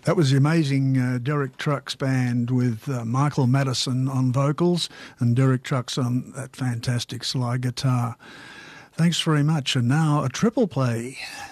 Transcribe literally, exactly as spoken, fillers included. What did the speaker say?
That was the amazing uh, Derek Trucks band with uh, Michael Madison on vocals and Derek Trucks on that fantastic slide guitar. Thanks very much. And now a triple play.